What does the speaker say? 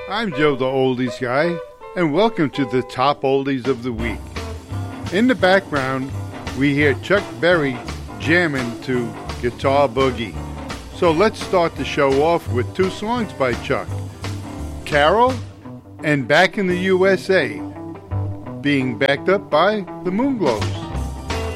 I'm Joe the Oldies Guy, and welcome to the Top Oldies of the Week. In the background, we hear Chuck Berry jamming to Guitar Boogie. So let's start the show off with two songs by Chuck, Carol and Back in the USA, being backed up by the Moonglows.